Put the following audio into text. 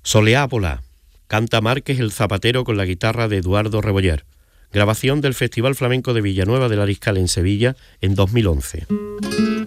Soleápola, canta Márquez el Zapatero con la guitarra de Eduardo Rebollar. Grabación del Festival Flamenco de Villanueva del Ariscal en Sevilla en 2011.